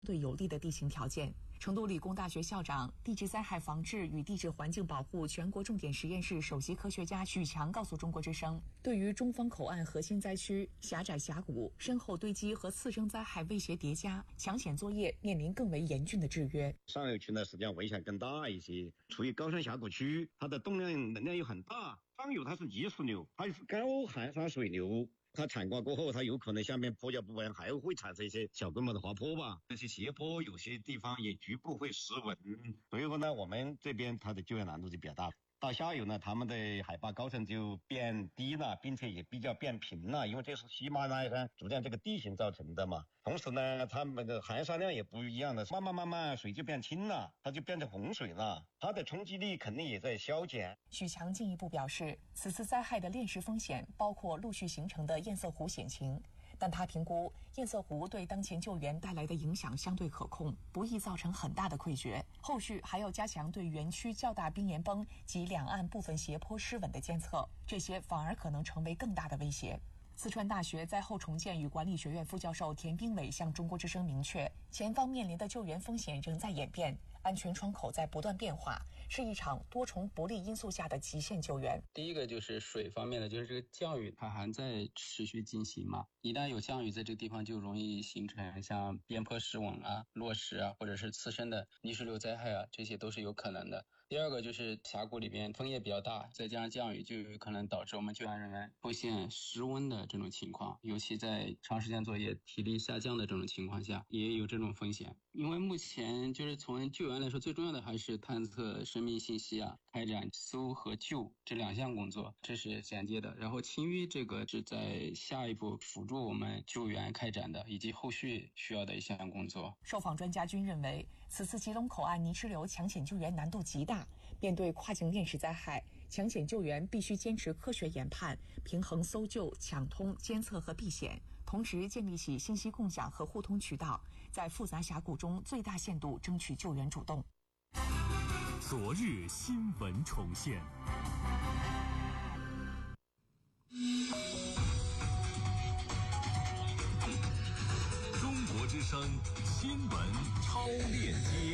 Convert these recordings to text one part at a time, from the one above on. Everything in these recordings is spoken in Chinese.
对有利的地形条件。成都理工大学校长、地质灾害防治与地质环境保护全国重点实验室首席科学家许强告诉中国之声，对于中方口岸核心灾区狭窄峡谷、深厚堆积和次生灾害威胁叠加，抢险作业面临更为严峻的制约。 上游区呢，实际上危险更大一些，处于高山峡谷区，它的动量能量又很大。上游它是泥石流，它是高含沙水流。它产挂过后，它有可能下面坡脚部分还会产生一些小规模的滑坡吧，这些斜坡有些地方也局部会失稳，所以说呢，我们这边它的救援难度就比较大。到下游呢，他们的海拔高层就变低了，并且也比较变平了，因为这是喜马拉雅山逐渐这个地形造成的嘛。同时呢，它们的含沙量也不一样的，慢慢水就变轻了，它就变成洪水了，它的冲击力肯定也在消减。 许强进一步表示，此次灾害的链式风险包括陆续形成的堰塞湖险情，但他评估堰塞湖对当前救援带来的影响相对可控，不易造成很大的溃决。后续还要加强对园区较大冰岩崩及两岸部分斜坡失稳的监测，这些反而可能成为更大的威胁。四川大学灾后重建与管理学院副教授田兵伟向中国之声明确，前方面临的救援风险仍在演变，安全窗口在不断变化，是一场多重不利因素下的极限救援。 第一个就是水方面的，就是这个降雨它还在持续进行嘛，一旦有降雨，在这个地方就容易形成像边坡失稳啊、落石啊，或者是次生的泥石流灾害啊，这些都是有可能的。第二个就是峡谷里边风也比较大，再加上降雨，就有可能导致我们救援人员出现失温的这种情况，尤其在长时间作业体力下降的这种情况下，也有这种风险。因为目前就是从救援来说，最重要的还是探测生命信息啊，开展搜和救这两项工作，这是衔接的。然后清淤这个是在下一步辅助我们救援开展的，以及后续需要的一项工作。 受访专家均认为，此次吉隆口岸泥石流抢险救援难度极大，面对跨境链式灾害，抢险救援必须坚持科学研判，平衡搜救、抢通、监测和避险，同时建立起信息共享和互通渠道，在复杂峡谷中最大限度争取救援主动。 昨日新闻重现。中国之声新闻超链接。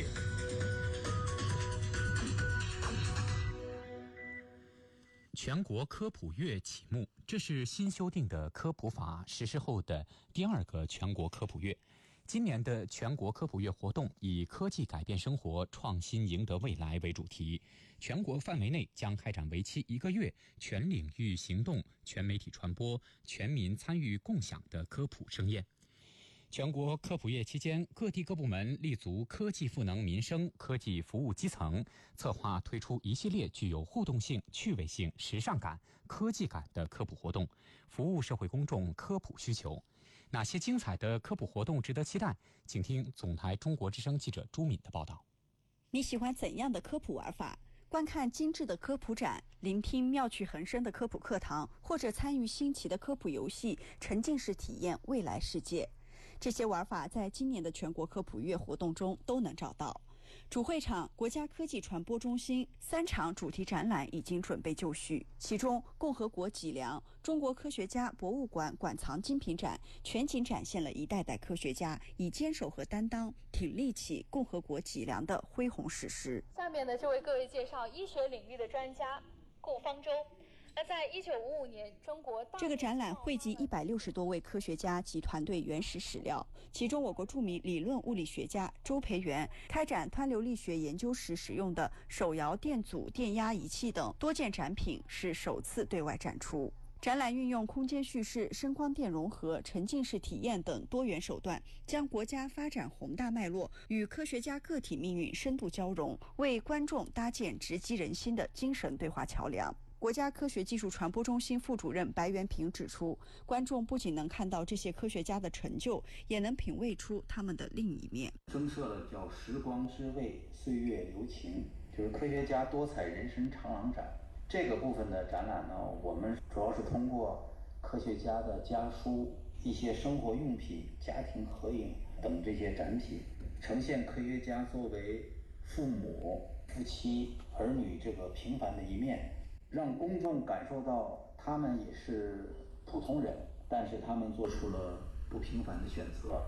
全国科普月启幕，这是新修订的科普法实施后的第二个全国科普月。今年的全国科普月活动以科技改变生活，创新赢得未来为主题，全国范围内将开展为期1个月全领域行动、全媒体传播、全民参与共享的科普盛宴。全国科普月期间，各地各部门立足科技赋能民生、科技服务基层，策划推出一系列具有互动性、趣味性、时尚感、科技感的科普活动，服务社会公众科普需求。哪些精彩的科普活动值得期待？请听总台中国之声记者朱敏的报道。 你喜欢怎样的科普玩法？观看精致的科普展，聆听妙趣横生的科普课堂，或者参与新奇的科普游戏，沉浸式体验未来世界。这些玩法在今年的全国科普月活动中都能找到。主会场国家科技传播中心3场主题展览已经准备就绪，其中共和国脊梁中国科学家博物馆馆藏精品展全景展现了一代代科学家以坚守和担当挺立起共和国脊梁的恢宏史诗。 下面呢，就为各位介绍医学领域的专家顾方舟。那在1955年，中国这个展览汇集160多位科学家及团队原始史料，其中我国著名理论物理学家周培源开展湍流力学研究时使用的手摇电阻电压仪器等多件展品是首次对外展出。展览运用空间叙事、声光电融合、沉浸式体验等多元手段，将国家发展宏大脉络与科学家个体命运深度交融，为观众搭建直击人心的精神对话桥梁。国家科学技术传播中心副主任白元平指出，观众不仅能看到这些科学家的成就，也能品味出他们的另一面。 增设了叫时光之味岁月留情，就是科学家多彩人生长廊展。这个部分的展览呢，我们主要是通过科学家的家书、一些生活用品、家庭合影等这些展品，呈现科学家作为父母、夫妻、儿女这个平凡的一面，让公众感受到他们也是普通人，但是他们做出了不平凡的选择。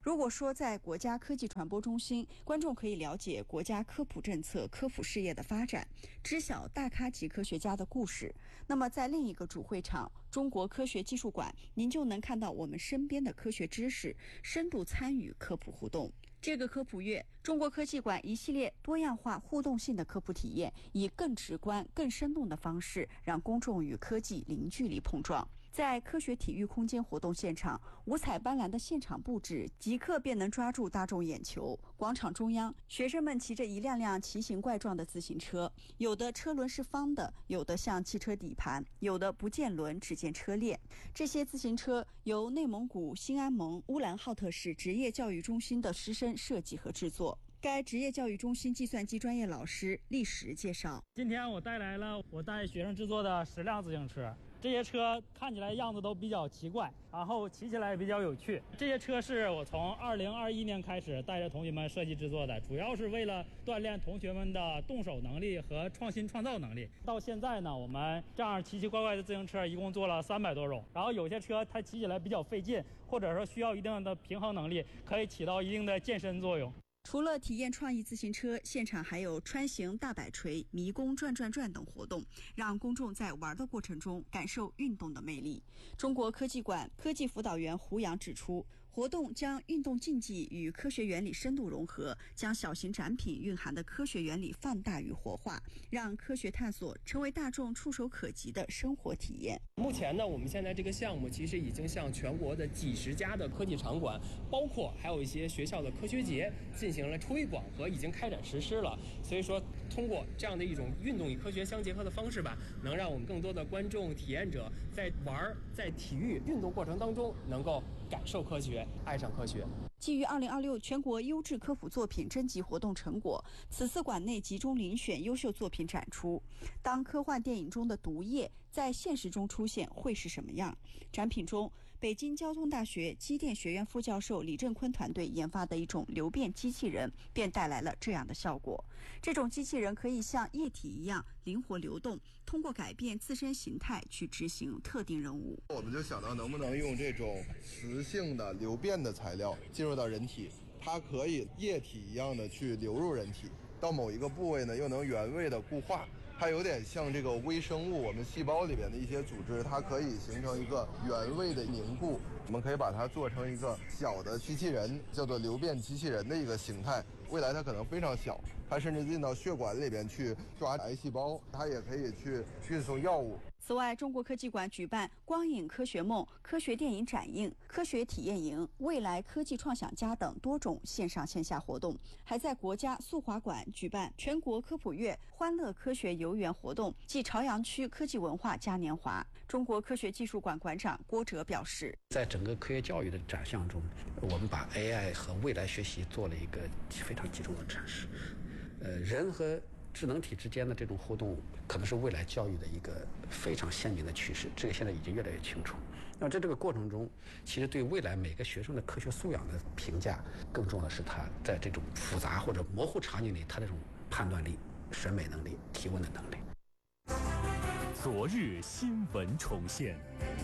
如果说在国家科技传播中心，观众可以了解国家科普政策、科普事业的发展，知晓大咖级科学家的故事，那么在另一个主会场中国科学技术馆，您就能看到我们身边的科学知识，深度参与科普互动。这个科普月，中国科技馆一系列多样化、互动性的科普体验，以更直观、更生动的方式，让公众与科技零距离碰撞。在科学体育空间活动现场，五彩斑斓的现场布置即刻便能抓住大众眼球。广场中央，学生们骑着一辆辆奇形怪状的自行车，有的车轮是方的，有的像汽车底盘，有的不见轮只见车链。这些自行车由内蒙古兴安盟乌兰浩特市职业教育中心的师生设计和制作。该职业教育中心计算机专业老师厉石介绍， 今天我带来了我带学生制作的10辆自行车。这些车看起来样子都比较奇怪，然后骑起来也比较有趣。这些车是我从2021年开始带着同学们设计制作的，主要是为了锻炼同学们的动手能力和创新创造能力。到现在呢，我们这样奇奇怪怪的自行车一共做了300多种，然后有些车它骑起来比较费劲，或者说需要一定的平衡能力，可以起到一定的健身作用。 除了体验创意自行车，现场还有穿行大摆锤、迷宫转转转等活动，让公众在玩的过程中感受运动的魅力。中国科技馆科技辅导员胡杨指出，活动将运动竞技与科学原理深度融合，将小型展品蕴含的科学原理放大与活化，让科学探索成为大众触手可及的生活体验。 目前呢，我们现在这个项目其实已经向全国的几十家的科技场馆，包括还有一些学校的科学节进行了推广和已经开展实施了。所以说，通过这样的一种运动与科学相结合的方式吧，能让我们更多的观众体验者在在体育运动过程当中能够感受科学，爱上科学。 基于2026全国优质科普作品征集活动成果，此次馆内集中遴选优秀作品展出。当科幻电影中的毒液在现实中出现，会是什么样？展品中，北京交通大学机电学院副教授李振坤团队研发的一种流变机器人，便带来了这样的效果。这种机器人可以像液体一样灵活流动，通过改变自身形态去执行特定任务。 我们就想到能不能用这种磁性的流变的材料进入到人体，它可以液体一样的去流入人体，到某一个部位呢又能原位的固化。它有点像这个微生物，我们细胞里边的一些组织，它可以形成一个原位的凝固。我们可以把它做成一个小的机器人，叫做流变机器人的一个形态。未来它可能非常小，它甚至进到血管里边去抓癌细胞，它也可以去运送药物。 此外，中国科技馆举办光影科学梦、科学电影展映、科学体验营、未来科技创想家等多种线上线下活动，还在国家速滑馆举办全国科普月欢乐科学游园活动暨朝阳区科技文化嘉年华。中国科学技术馆馆长郭哲表示， 在整个科学教育的展项中，我们把 AI 和未来学习做了一个非常集中的展示。人和智能体之间的这种互动，可能是未来教育的一个非常鲜明的趋势，这个现在已经越来越清楚。那么在这个过程中，其实对未来每个学生的科学素养的评价，更重要的是他在这种复杂或者模糊场景里，他这种判断力、审美能力、提问的能力。 昨日新闻重现。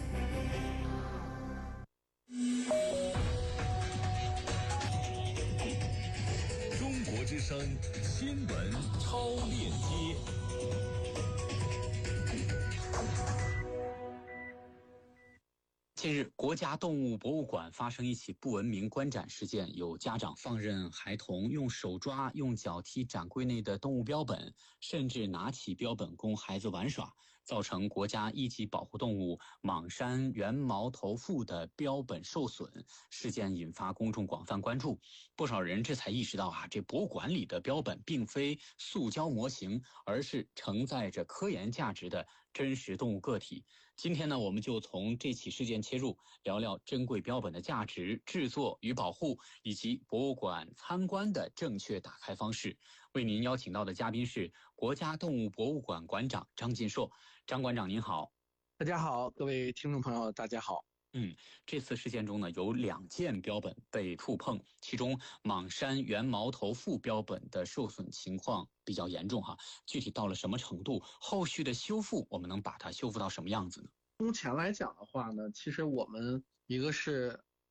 中国之声新闻超链接。 近日，国家动物博物馆发生一起不文明观展事件，有家长放任孩童用手抓、用脚踢展柜内的动物标本，甚至拿起标本供孩子玩耍，造成国家一级保护动物莽山原毛头腹的标本受损。事件引发公众广泛关注，不少人这才意识到这博物馆里的标本并非塑胶模型，而是承载着科研价值的真实动物个体。今天呢，我们就从这起事件切入，聊聊珍贵标本的价值、制作与保护，以及博物馆参观的正确打开方式。为您邀请到的嘉宾是国家动物博物馆馆长张进硕。张馆长您好。 大家好，各位听众朋友大家好。 这次事件中呢，有2件标本被触碰，其中莽山原毛头腹标本的受损情况比较严重具体到了什么程度？后续的修复我们能把它修复到什么样子呢？ 目前来讲的话呢，其实我们一个是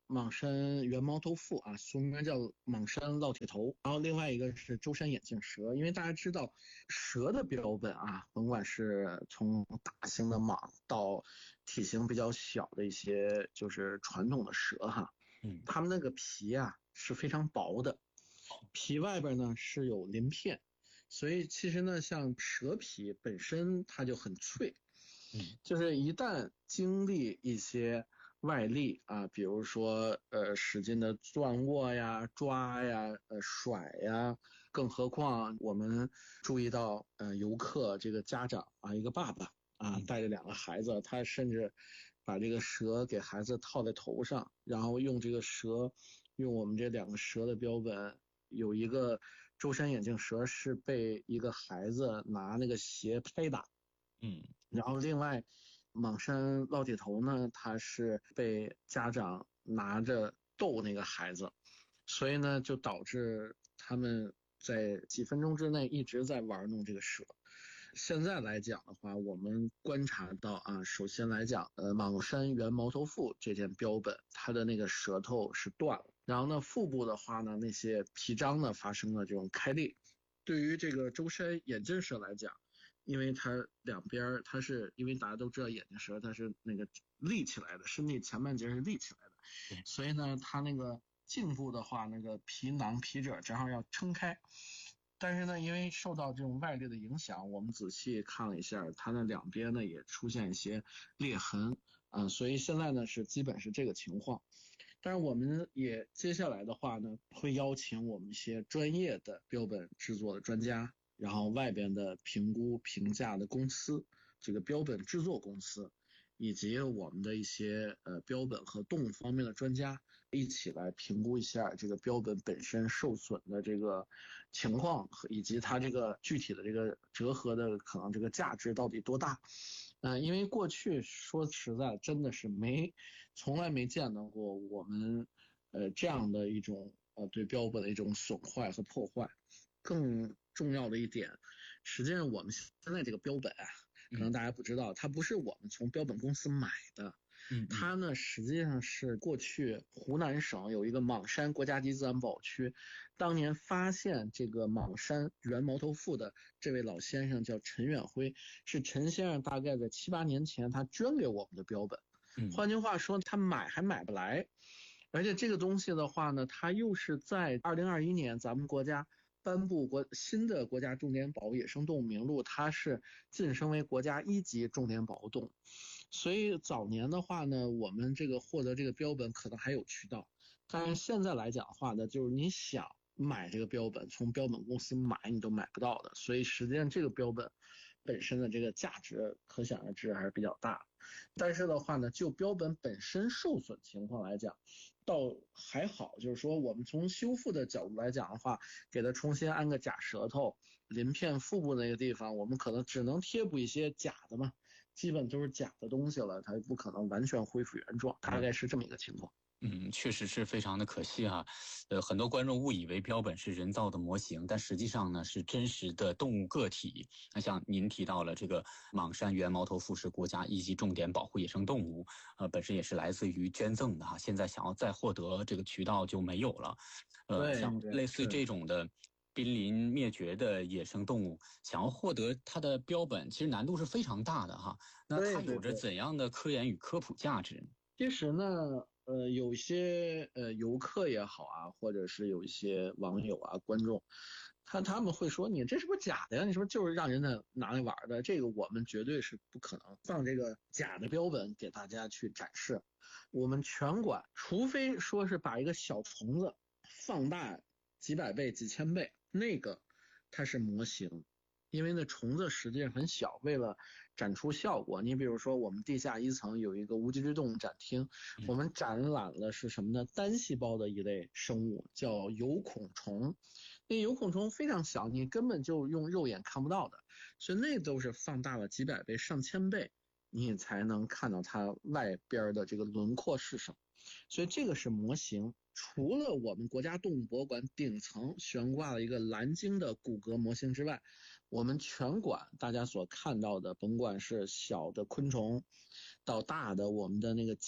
莽山原猫头腹啊，俗名叫莽山烙铁头，然后另外一个是舟山眼镜蛇。因为大家知道蛇的标本啊，甭管是从大型的蟒到体型比较小的一些就是传统的蛇哈，它们那个皮啊是非常薄的，皮外边呢是有鳞片，所以其实呢像蛇皮本身它就很脆，就是一旦经历一些外力啊，比如说使劲的攥握呀、抓呀、甩呀，更何况我们注意到游客这个家长啊，一个爸爸啊带着2个孩子，他甚至把这个蛇给孩子套在头上，然后用这个蛇，用我们这2个蛇的标本，有一个舟山眼镜蛇是被一个孩子拿那个鞋拍打，然后另外莽山烙铁头呢，他是被家长拿着逗那个孩子，所以呢就导致他们在几分钟之内一直在玩弄这个蛇。现在来讲的话，我们观察到啊，首先来讲莽山原毛头腹这件标本，它的那个舌头是断了，然后呢腹部的话呢，那些皮章呢发生了这种开裂。对于这个舟山眼镜蛇来讲，因为它两边它是因为大家都知道眼镜蛇它是那个立起来的，身体前半截是立起来的，所以呢它那个颈部的话，那个皮囊皮褶正好要撑开，但是呢因为受到这种外力的影响，我们仔细看了一下，它的两边呢也出现一些裂痕所以现在呢是基本是这个情况。但是我们也接下来的话呢，会邀请我们一些专业的标本制作的专家，然后外边的评估评价的公司，这个标本制作公司，以及我们的一些标本和动物方面的专家一起来评估一下这个标本本身受损的这个情况，以及它这个具体的这个折合的可能这个价值到底多大。因为过去说实在真的是从来没见到过我们这样的一种对标本的一种损坏和破坏。更重要的一点，实际上我们现在这个标本可能大家不知道，它不是我们从标本公司买的，它呢实际上是过去湖南省有一个莽山国家级自然保护区，当年发现这个莽山原毛头腹的这位老先生叫陈远辉，是陈先生大概在7、8年前他捐给我们的标本，换句话说他还买不来，而且这个东西的话呢，它又是在2021年咱们国家颁布新的国家重点保护野生动物名录，它是晋升为国家1级重点保护动物。所以早年的话呢，我们这个获得这个标本可能还有渠道，但是现在来讲的话呢，就是你想买这个标本，从标本公司买你都买不到的，所以实际上这个标本本身的这个价值可想而知还是比较大。但是的话呢，就标本本身受损情况来讲，倒还好，就是说我们从修复的角度来讲的话，给它重新安个假舌头，鳞片腹部那个地方，我们可能只能贴补一些假的嘛，基本都是假的东西了，它不可能完全恢复原状，大概是这么一个情况。 确实是非常的可惜哈。很多观众误以为标本是人造的模型，但实际上呢是真实的动物个体。那像您提到了这个莽山原毛头腹是国家1级重点保护野生动物，本身也是来自于捐赠的哈。现在想要再获得这个渠道就没有了。像类似于这种的濒临灭绝的野生动物，想要获得它的标本，其实难度是非常大的哈。那它有着怎样的科研与科普价值？ 其实呢，有一些游客也好啊，或者是有一些网友啊、观众，他们会说你这是不是假的呀？你是不是就是让人家拿来玩的？这个我们绝对是不可能放这个假的标本给大家去展示。我们全馆，除非说是把一个小虫子放大几百倍、几千倍，那个它是模型。因为那虫子实际上很小，为了展出效果，你比如说我们地下1层有一个无脊椎动物展厅，我们展览了是什么呢？单细胞的一类生物，叫有孔虫。那有孔虫非常小，你根本就用肉眼看不到的，所以那都是放大了几百倍、上千倍，你才能看到它外边的这个轮廓是什么。所以这个是模型。除了我们国家动物博物馆顶层悬挂了一个蓝鲸的骨骼模型之外，我们全馆大家所看到的，甭管是小的昆虫到大的我们的那个鲸，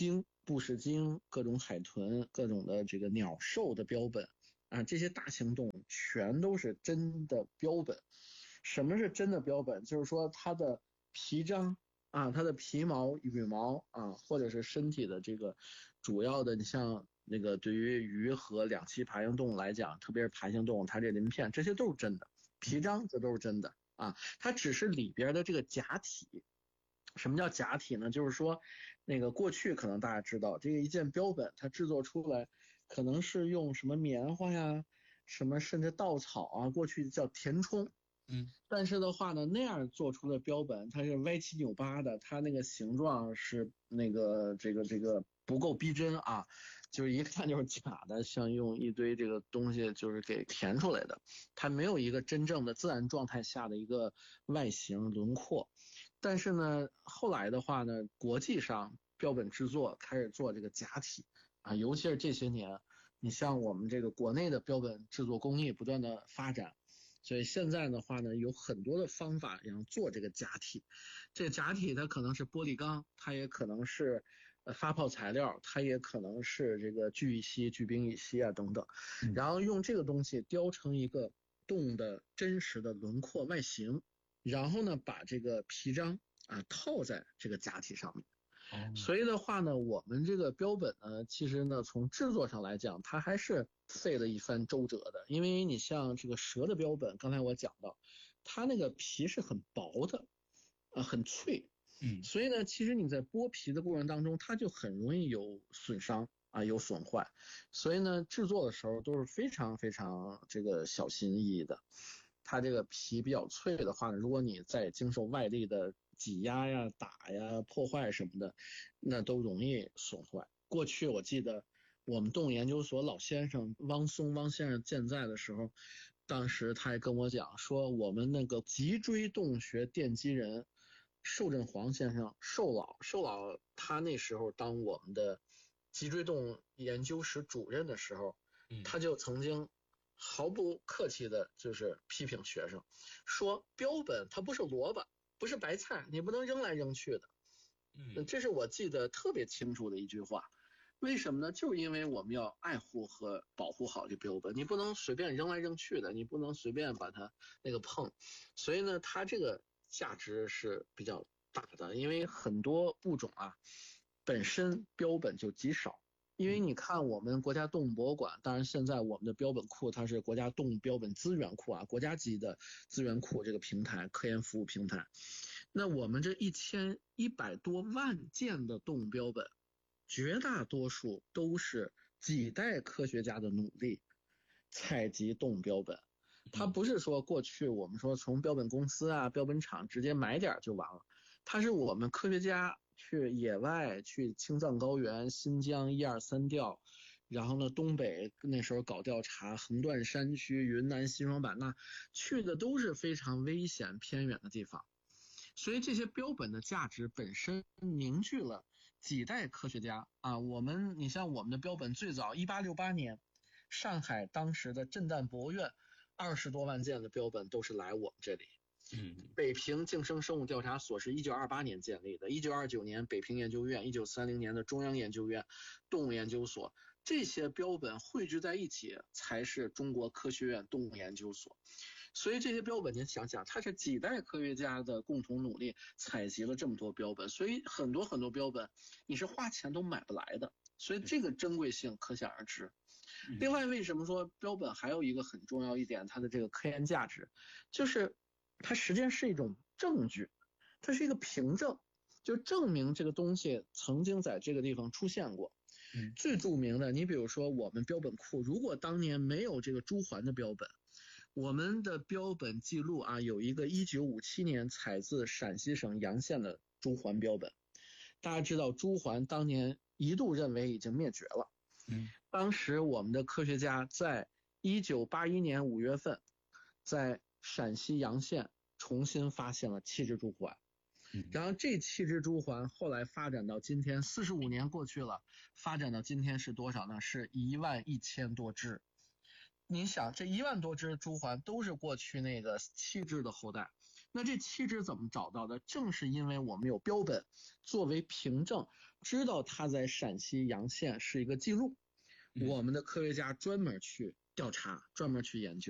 布氏鲸、各种海豚、各种的这个鸟兽的标本啊，这些大型动物全都是真的标本。什么是真的标本？就是说它的皮章啊，它的皮毛、羽毛啊，或者是身体的这个主要的，你像那个对于鱼和两栖爬行动物来讲，特别是爬行动物，它这鳞片这些都是真的，皮章这都是真的啊，它只是里边的这个假体。什么叫假体呢？就是说那个过去可能大家知道，这个一件标本它制作出来可能是用什么棉花呀，什么甚至稻草啊，过去叫填充。但是的话呢，那样做出的标本它是歪七扭八的，它那个形状是那个这个不够逼真啊，就是一看就是假的，像用一堆这个东西就是给填出来的，它没有一个真正的自然状态下的一个外形轮廓。但是呢，后来的话呢，国际上标本制作开始做这个假体啊，尤其是这些年，你像我们这个国内的标本制作工艺不断的发展。所以现在的话呢，有很多的方法要做这个假体。这个假体它可能是玻璃钢，它也可能是发泡材料，它也可能是这个聚乙烯、聚丙乙烯啊等等。然后用这个东西雕成一个动物的真实的轮廓外形，然后呢把这个皮章啊套在这个假体上面。所以的话呢，我们这个标本呢，其实呢从制作上来讲，它还是费了一番周折的。因为你像这个蛇的标本，刚才我讲到，它那个皮是很薄的，很脆，所以呢，其实你在剥皮的过程当中，它就很容易有损伤啊，有损坏。所以呢，制作的时候都是非常非常这个小心翼翼的。它这个皮比较脆的话呢，如果你再经受外力的挤压呀、打呀、破坏什么的，那都容易损坏。过去我记得我们动物研究所老先生汪先生健在的时候，当时他还跟我讲说，我们那个脊椎动物学奠基人寿振煌先生，寿老他那时候当我们的脊椎动物研究室主任的时候，他就曾经毫不客气的就是批评学生，说标本它不是萝卜，不是白菜，你不能扔来扔去的。这是我记得特别清楚的一句话。为什么呢？就是因为我们要爱护和保护好这标本，你不能随便扔来扔去的，你不能随便把它那个碰。所以呢，它这个价值是比较大的，因为很多物种啊，本身标本就极少。因为你看我们国家动物博物馆，当然现在我们的标本库它是国家动物标本资源库啊，国家级的资源库这个平台，科研服务平台。那我们这1100多万件的动物标本，绝大多数都是几代科学家的努力采集动物标本。它不是说过去我们说从标本公司啊、标本厂直接买点就完了，它是我们科学家去野外，去青藏高原、新疆123调，然后呢东北那时候搞调查，横断山区、云南西双版纳，去的都是非常危险偏远的地方。所以这些标本的价值本身凝聚了几代科学家啊。你像我们的标本最早1868年，上海当时的震旦博物院20多万件的标本都是来我们这里。北平竞生生物调查所是1928年建立的，1929年北平研究院，1930年的中央研究院动物研究所，这些标本汇聚在一起才是中国科学院动物研究所。所以这些标本您想想，它是几代科学家的共同努力采集了这么多标本，所以很多标本你是花钱都买不来的，所以这个珍贵性可想而知。另外，为什么说标本还有一个很重要一点，它的这个科研价值，就是它实际上是一种证据，它是一个凭证，就证明这个东西曾经在这个地方出现过。最著名的，你比如说我们标本库，如果当年没有这个朱鹮的标本，我们的标本记录啊，有一个1957年采自陕西省洋县的朱鹮标本。大家知道朱鹮当年一度认为已经灭绝了。当时我们的科学家在1981年5月份，在陕西洋县重新发现了7只朱鹮。然后这7只朱鹮后来发展到今天，45年过去了，发展到今天是多少呢？是11000多只。你想这1万多只朱鹮都是过去那个7只的后代， 那这7只怎么找到的？正是因为我们有标本作为凭证，知道它在陕西洋县是一个记录，我们的科学家专门去调查，专门去研究。